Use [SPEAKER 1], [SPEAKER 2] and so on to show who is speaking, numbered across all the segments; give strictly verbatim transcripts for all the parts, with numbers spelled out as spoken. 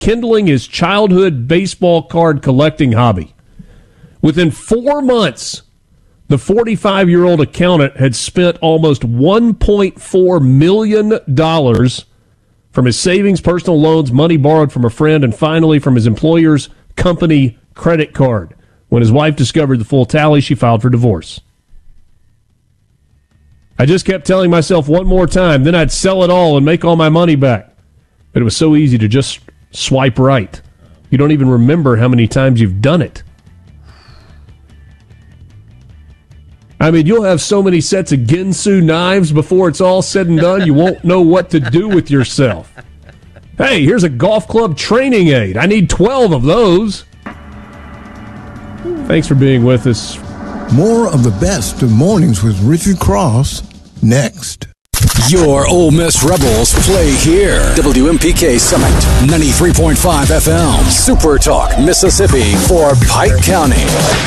[SPEAKER 1] rekindling his childhood baseball card collecting hobby. Within four months, the forty-five-year-old accountant had spent almost one point four million dollars from his savings, personal loans, money borrowed from a friend, and finally from his employer's company credit card. When his wife discovered the full tally, she filed for divorce. I just kept telling myself one more time, then I'd sell it all and make all my money back. But it was so easy to just swipe right. You don't even remember how many times you've done it. I mean, you'll have so many sets of Ginsu knives before it's all said and done, you won't know what to do with yourself. Hey, here's a golf club training aid. I need twelve of those. Thanks for being with us.
[SPEAKER 2] More of the best of Mornings with Richard Cross next.
[SPEAKER 3] Your Ole Miss Rebels play here. W M P K Summit, ninety-three point five F M. Super Talk, Mississippi for Pike County.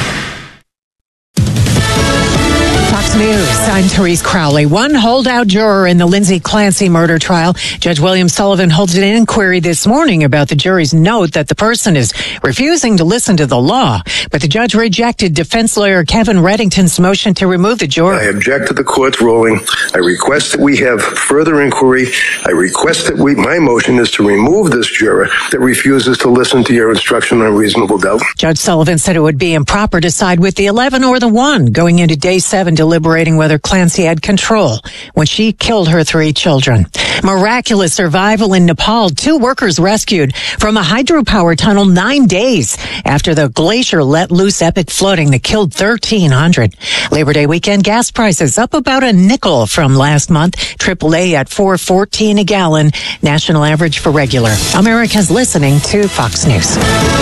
[SPEAKER 4] Fox News, I'm Therese Crowley. One holdout juror in the Lindsay Clancy murder trial. Judge William Sullivan holds an inquiry this morning about the jury's note that the person is refusing to listen to the law. But the judge rejected defense lawyer Kevin Reddington's motion to remove the juror.
[SPEAKER 5] I object to the court's ruling. I request that we have further inquiry. I request that we, my motion is to remove this juror that refuses to listen to your instruction on reasonable doubt.
[SPEAKER 4] Judge Sullivan said it would be improper to side with the eleven or the one going into day seven, deliberating whether Clancy had control when she killed her three children. Miraculous survival in Nepal. Two workers rescued from a hydropower tunnel nine days after the glacier let loose epic flooding that killed thirteen hundred. Labor Day weekend gas prices up about a nickel from last month. triple A at four fourteen a gallon. National average for regular. America's listening to Fox News.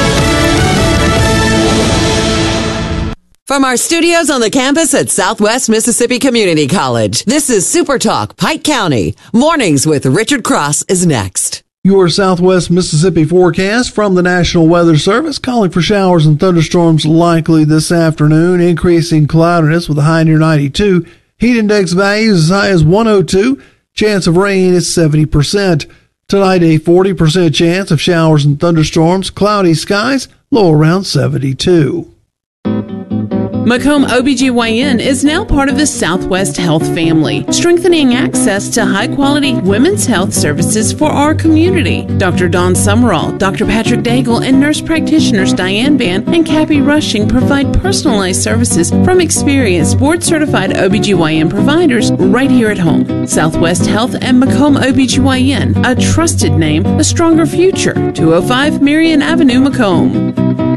[SPEAKER 6] From our studios on the campus at Southwest Mississippi Community College, this is Super Talk, Pike County. Mornings with Richard Cross is next.
[SPEAKER 7] Your Southwest Mississippi forecast from the National Weather Service, calling for showers and thunderstorms likely this afternoon. Increasing cloudiness with a high near ninety-two. Heat index values as high as one oh two. Chance of rain is seventy percent. Tonight, a forty percent chance of showers and thunderstorms. Cloudy skies, low around seventy-two.
[SPEAKER 8] Macomb O B G Y N is now part of the Southwest Health family, strengthening access to high-quality women's health services for our community. Doctor Dawn Summerall, Doctor Patrick Daigle, and nurse practitioners Diane Ban and Cappy Rushing provide personalized services from experienced board-certified O B G Y N providers right here at home. Southwest Health and Macomb O B G Y N, a trusted name, a stronger future. two oh five Marion Avenue, Macomb.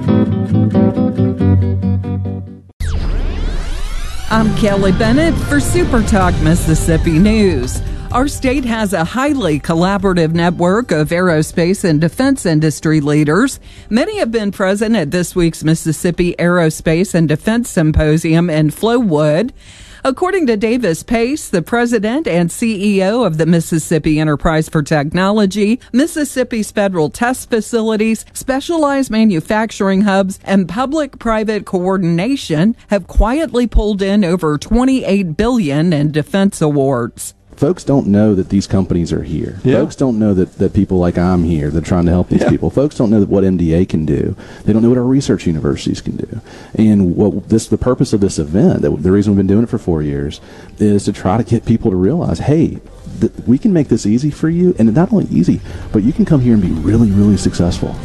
[SPEAKER 9] I'm Kelly Bennett for Super Talk Mississippi News. Our state has a highly collaborative network of aerospace and defense industry leaders. Many have been present at this week's Mississippi Aerospace and Defense Symposium in Flowood. According to Davis Pace, the president and C E O of the Mississippi Enterprise for Technology, Mississippi's federal test facilities, specialized manufacturing hubs, and public-private coordination have quietly pulled in over twenty-eight billion dollars in defense awards.
[SPEAKER 10] Folks don't know that these companies are here. Yeah. Folks don't know that, that people like I'm here that are trying to help these yeah. people. Folks don't know that what M D A can do. They don't know what our research universities can do. And what this the purpose of this event, that the reason we've been doing it for four years, is to try to get people to realize, hey, th- we can make this easy for you, and not only easy, but you can come here and be really, really successful.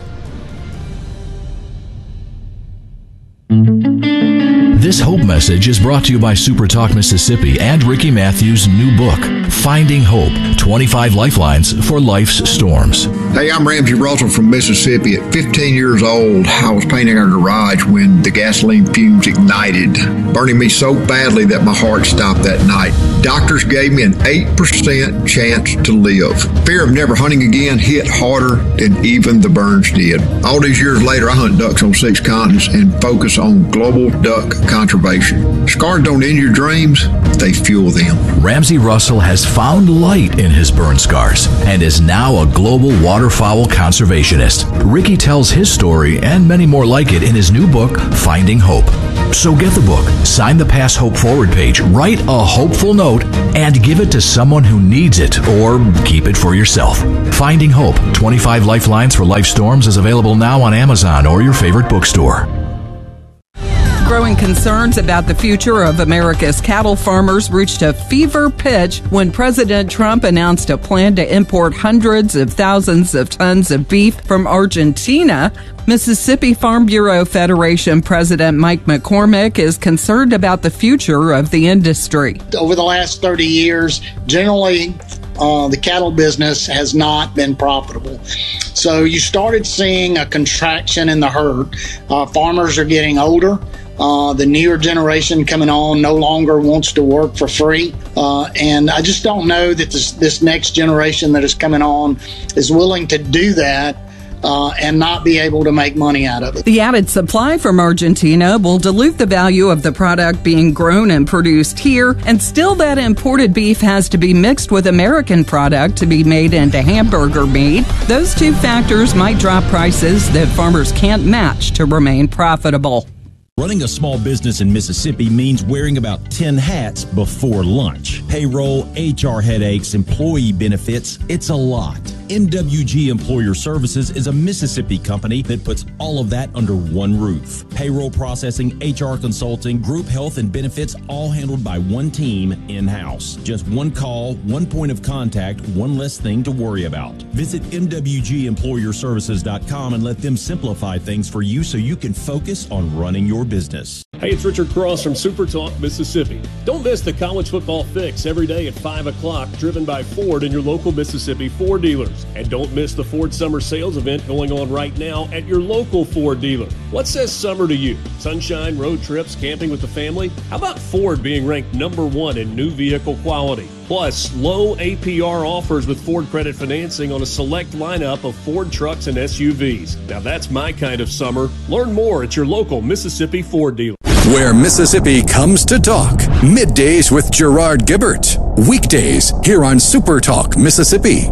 [SPEAKER 11] This Hope message is brought to you by Super Talk Mississippi and Ricky Matthews' new book, Finding Hope, twenty-five Lifelines for Life's Storms.
[SPEAKER 12] Hey, I'm Ramsey Russell from Mississippi. At fifteen years old, I was painting our garage when the gasoline fumes ignited, burning me so badly that my heart stopped that night. Doctors gave me an eight percent chance to live. Fear of never hunting again hit harder than even the burns did. All these years later, I hunt ducks on six continents and focus on global duck conservation. Scars don't end your dreams, they fuel them.
[SPEAKER 11] Ramsey Russell has found light in his burn scars and is now a global waterfowl conservationist. Ricky tells his story and many more like it in his new book, Finding Hope. So get the book, sign the Pass Hope Forward page, write a hopeful note, out and give it to someone who needs it, or keep it for yourself. Finding Hope, twenty-five Lifelines for Life Storms is available now on Amazon or your favorite bookstore.
[SPEAKER 9] Growing concerns about the future of America's cattle farmers reached a fever pitch when President Trump announced a plan to import hundreds of thousands of tons of beef from Argentina. Mississippi Farm Bureau Federation President Mike McCormick is concerned about the future of the industry.
[SPEAKER 13] Over the last thirty years, generally, Uh, the cattle business has not been profitable. So you started seeing a contraction in the herd. Uh, farmers are getting older. Uh, the newer generation coming on no longer wants to work for free. Uh, and I just don't know that this, this next generation that is coming on is willing to do that. Uh, and not be able to make money out of it.
[SPEAKER 9] The added supply from Argentina will dilute the value of the product being grown and produced here, and still that imported beef has to be mixed with American product to be made into hamburger meat. Those two factors might drop prices that farmers can't match to remain profitable.
[SPEAKER 14] Running a small business in Mississippi means wearing about ten hats before lunch. Payroll, H R headaches, employee benefits, it's a lot. M W G Employer Services is a Mississippi company that puts all of that under one roof. Payroll processing, H R consulting, group health and benefits, all handled by one team in-house. Just one call, one point of contact, one less thing to worry about. Visit M W G employer services dot com and let them simplify things for you so you can focus on running your business.
[SPEAKER 1] Hey, it's Richard Cross from Super Talk, Mississippi. Don't miss the College Football Fix every day at five o'clock, driven by Ford and your local Mississippi Ford dealers. And don't miss the Ford Summer Sales event going on right now at your local Ford dealer. What says summer to you? Sunshine, road trips, camping with the family? How about Ford being ranked number one in new vehicle quality? Plus, low A P R offers with Ford Credit Financing on a select lineup of Ford trucks and S U Vs. Now that's my kind of summer. Learn more at your local Mississippi Ford dealer.
[SPEAKER 3] Where Mississippi comes to talk. Middays with Gerard Gibbert. Weekdays here on Super Talk, Mississippi.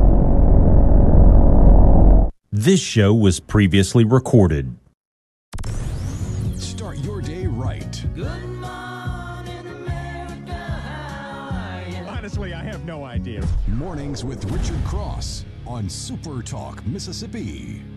[SPEAKER 14] This show was previously recorded.
[SPEAKER 3] Start your day right.
[SPEAKER 15] Good morning, America. Honestly, I have no idea.
[SPEAKER 3] Mornings with Richard Cross on Super Talk, Mississippi.